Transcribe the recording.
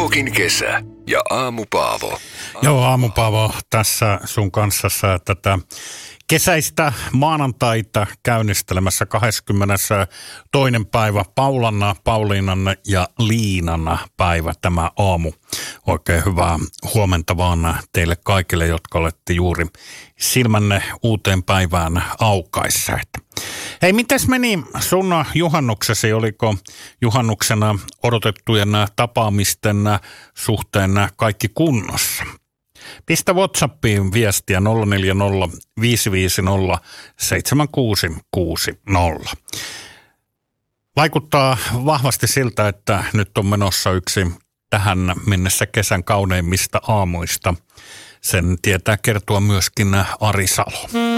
Jokin kesä ja Aamu Paavo. Joo, Aamu Paavo tässä sun kanssa tätä kesäistä maanantaita käynnistelemässä 22. päivä. Pauliinan ja Liinan päivä tämä aamu. Oikein hyvää huomenta vaan teille kaikille, jotka olette juuri silmänne uuteen päivään aukaissa. Hei, mites meni sun juhannuksesi? Oliko juhannuksena odotettujen tapaamisten suhteen kaikki kunnossa? Pistä WhatsAppiin viestiä 040 550 7660. Vaikuttaa vahvasti siltä, että nyt on menossa yksi tähän mennessä kesän kauneimmista aamuista. Sen tietää kertoa myöskin Ari Salo.